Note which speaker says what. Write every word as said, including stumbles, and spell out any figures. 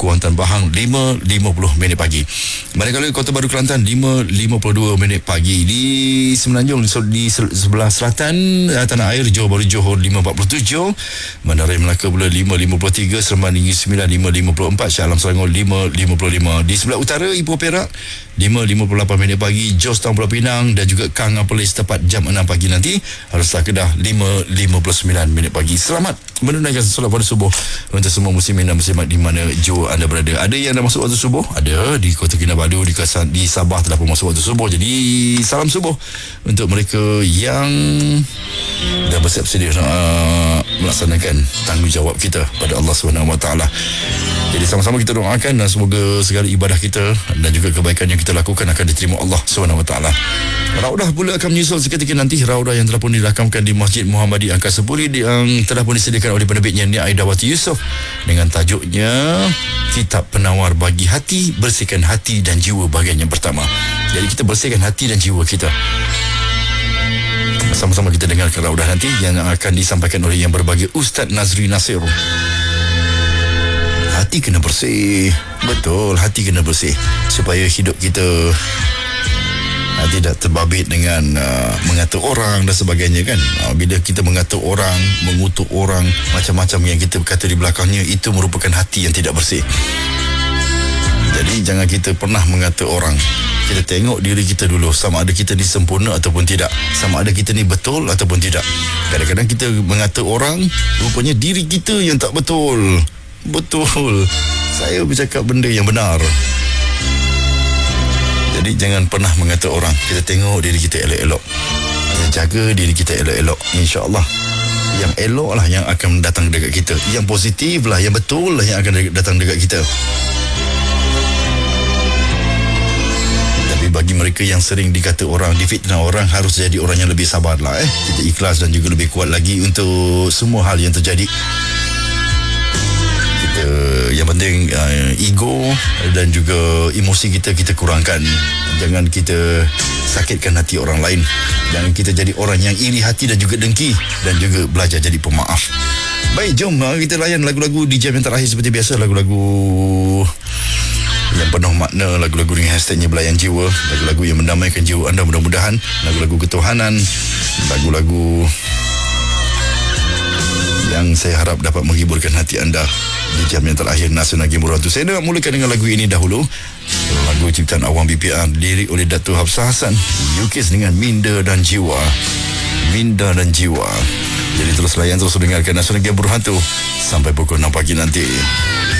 Speaker 1: Kuantan Bahang lima lima puluh minit pagi. Manakala Kota Baru Kelantan lima lima puluh dua minit pagi. Di Semenanjung di sebelah selatan tanah air Johor Bahru Johor lima empat puluh tujuh, Bandaraya Melaka pula lima lima puluh tiga, Seremban Negeri Sembilan lima lima puluh empat, Shah Alam Selangor lima lima puluh lima. Di sebelah utara Ipoh Perak lima lima puluh lapan minit pagi, Jos Town Pulau Pinang dan juga Kang Apelis tepat jam enam pagi nanti. Haruslah Kedah lima lima puluh sembilan minit pagi. Selamat menunaikan solat pada subuh untuk semua muslimin dan muslimat di mana jua anda berada. Ada yang dah masuk waktu subuh, ada di Kota Kinabalu, di kawasan di Sabah telah pun masuk waktu subuh. Jadi salam subuh untuk mereka yang dah bersiap sedia nak uh, melaksanakan tanggungjawab kita pada Allah Subhanahu Wa Taala. Jadi sama-sama kita doakan dan semoga segala ibadah kita dan juga kebaikan yang kita lakukan akan diterima Allah Subhanahu Wa Taala. Raudah pula akan menyusul seketika nanti. Raudah yang telah pun dilakamkan di Masjid Muhammadi Angkasa Puri yang telah pun disediakan oleh penerbitnya Nia Aidawati Yusof dengan tajuknya Kitab Penawar Bagi Hati, Bersihkan Hati dan Jiwa bahagian yang pertama. Jadi kita bersihkan hati dan jiwa kita. Sama-sama kita dengarkan raudah nanti yang akan disampaikan oleh yang berbahagia Ustaz Nazri Nasir. Hati kena bersih. Betul, hati kena bersih supaya hidup kita uh, tidak terbabit dengan uh, mengata orang dan sebagainya kan. Uh, bila kita mengata orang, mengutuk orang, macam-macam yang kita berkata di belakangnya, itu merupakan hati yang tidak bersih. Jadi jangan kita pernah mengata orang. Kita tengok diri kita dulu, sama ada kita ni sempurna ataupun tidak, sama ada kita ni betul ataupun tidak. Kadang-kadang kita mengata orang, rupanya diri kita yang tak betul. Betul, saya bercakap benda yang benar. Jadi jangan pernah mengata orang. Kita tengok diri kita elok-elok, kita jaga diri kita elok-elok. InsyaAllah yang elok lah yang akan datang dekat kita, yang positif lah, yang betul lah yang akan datang dekat kita. Tapi bagi mereka yang sering dikata orang, difitnah orang, harus jadi orang yang lebih sabar lah eh. Kita ikhlas dan juga lebih kuat lagi untuk semua hal yang terjadi. Uh, yang penting uh, ego dan juga emosi kita kita kurangkan. Jangan kita sakitkan hati orang lain. Jangan kita jadi orang yang iri hati dan juga dengki, dan juga belajar jadi pemaaf. Baik, jom uh, kita layan lagu-lagu di jam yang terakhir seperti biasa. Lagu-lagu yang penuh makna, lagu-lagu dengan hashtagnya Belayan Jiwa, lagu-lagu yang mendamaikan jiwa anda mudah-mudahan, lagu-lagu ketuhanan, lagu-lagu yang saya harap dapat menghiburkan hati anda di jam yang terakhir Nasional Game Berhantu. Saya nak mulakan dengan lagu ini dahulu. Lagu ciptaan Awang B P R, lirik oleh Datuk Hafsah Hassan, Yukis dengan Minda dan Jiwa. Minda dan Jiwa. Jadi terus layan, terus dengarkan Nasional Game Berhantu sampai pukul enam pagi nanti.